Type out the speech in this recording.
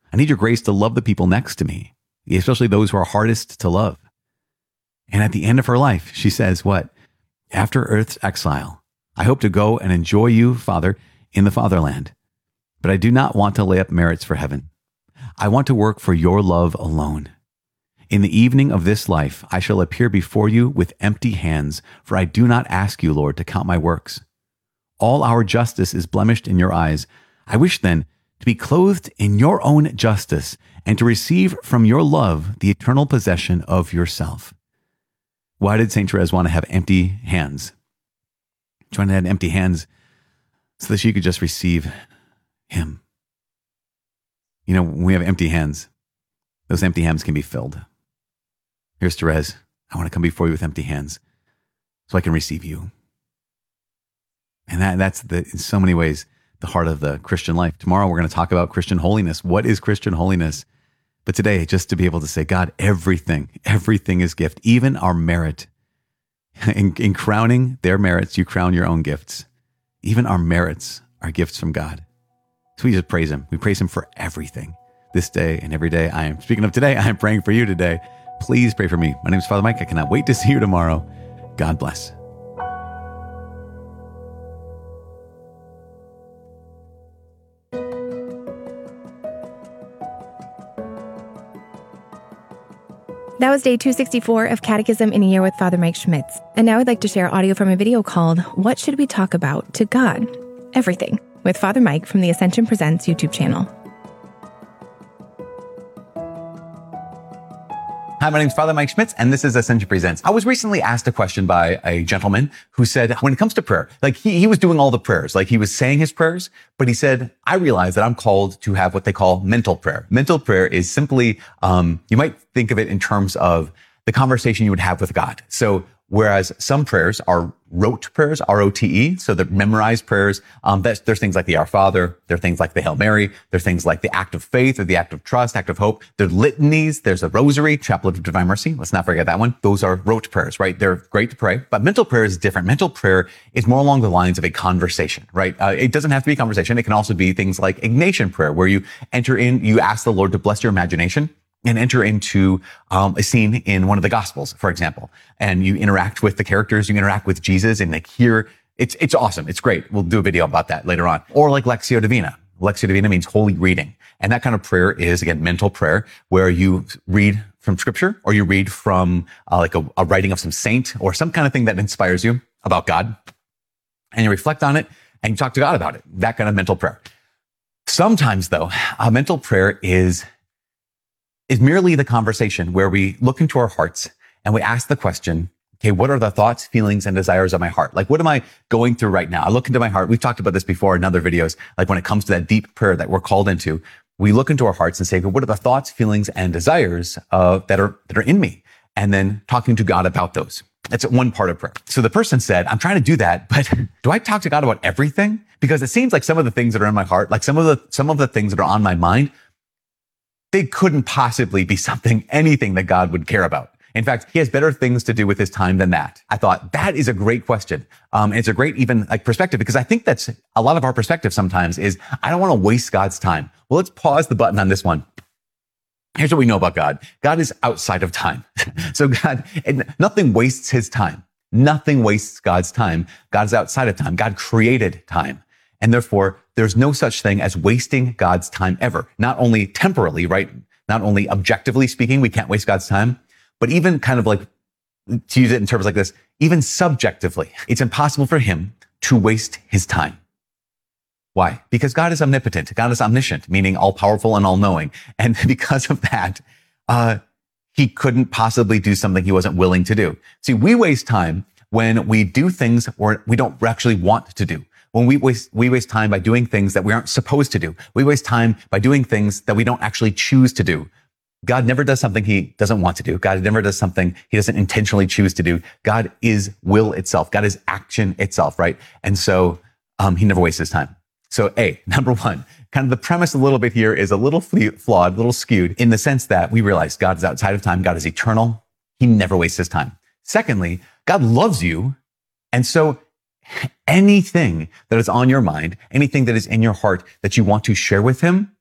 I need your grace to love the people next to me, especially those who are hardest to love. And at the end of her life, she says, what? After earth's exile, I hope to go and enjoy you, Father, in the fatherland. But I do not want to lay up merits for heaven. I want to work for your love alone. In the evening of this life, I shall appear before you with empty hands, for I do not ask you, Lord, to count my works. All our justice is blemished in your eyes. I wish then to be clothed in your own justice and to receive from your love the eternal possession of yourself. Why did St. Therese want to have empty hands? She wanted to have empty hands so that she could just receive him. You know, when we have empty hands, those empty hands can be filled. Here's Therese. I want to come before you with empty hands so I can receive you. And that's in so many ways, the heart of the Christian life. Tomorrow, we're going to talk about Christian holiness. What is Christian holiness? But today, just to be able to say, God, everything is gift, even our merit. In crowning their merits, you crown your own gifts. Even our merits are gifts from God. So we just praise him. We praise him for everything. This day and every day. Speaking of today, I am praying for you today. Please pray for me. My name is Father Mike. I cannot wait to see you tomorrow. God bless. That was day 264 of Catechism in a Year with Father Mike Schmitz. And now I'd like to share audio from a video called What Should We Talk About to God? Everything, with Father Mike from the Ascension Presents YouTube channel. Hi, my name is Father Mike Schmitz, and this is Ascension Presents. I was recently asked a question by a gentleman who said, when it comes to prayer, like he was doing all the prayers, like he was saying his prayers, but he said, I realize that I'm called to have what they call mental prayer. Mental prayer is simply, you might think of it in terms of the conversation you would have with God. So whereas some prayers are rote prayers, R-O-T-E, so they're memorized prayers. There's things like the Our Father, there are things like the Hail Mary, there's things like the act of faith or the act of trust, act of hope. There's litanies, there's a rosary, Chaplet of Divine Mercy. Let's not forget that one. Those are rote prayers, right? They're great to pray, but mental prayer is different. Mental prayer is more along the lines of a conversation, right? It doesn't have to be a conversation. It can also be things like Ignatian prayer, where you you ask the Lord to bless your imagination and enter into a scene in one of the Gospels, for example, and you interact with the characters, you interact with Jesus, and hear. It's awesome. It's great. We'll do a video about that later on. Or like Lectio Divina. Lectio Divina means holy reading, and that kind of prayer is again mental prayer, where you read from Scripture or you read from like a writing of some saint or some kind of thing that inspires you about God, and you reflect on it and you talk to God about it. That kind of mental prayer. Sometimes, though, a mental prayer is merely the conversation where we look into our hearts and we ask the question, okay, what are the thoughts, feelings, and desires of my heart? Like, what am I going through right now? I look into my heart. We've talked about this before in other videos. Like when it comes to that deep prayer that we're called into, we look into our hearts and say, what are the thoughts, feelings, and desires that are in me? And then talking to God about those. That's one part of prayer. So the person said, I'm trying to do that, but do I talk to God about everything? Because it seems like some of the things that are in my heart, like some of the things that are on my mind, they couldn't possibly be anything that God would care about. In fact, he has better things to do with his time than that. I thought that is a great question. And it's a great even like perspective, because I think that's a lot of our perspective sometimes is, I don't want to waste God's time. Well, let's pause the button on this one. Here's what we know about God. God is outside of time. So nothing wastes his time. Nothing wastes God's time. God is outside of time. God created time. And therefore, there's no such thing as wasting God's time ever. Not only temporally, right? Not only objectively speaking, we can't waste God's time, but even kind of like, to use it in terms like this, even subjectively, it's impossible for him to waste his time. Why? Because God is omnipotent. God is omniscient, meaning all powerful and all knowing. And because of that, he couldn't possibly do something he wasn't willing to do. See, we waste time when we do things or we don't actually want to do. When we waste time by doing things that we aren't supposed to do. We waste time by doing things that we don't actually choose to do. God never does something he doesn't want to do. God never does something he doesn't intentionally choose to do. God is will itself. God is action itself, right? And so he never wastes his time. So number one, kind of the premise a little bit here is a little flawed, a little skewed in the sense that we realize God is outside of time. God is eternal. He never wastes his time. Secondly, God loves you. And so anything that is on your mind, anything that is in your heart that you want to share with him,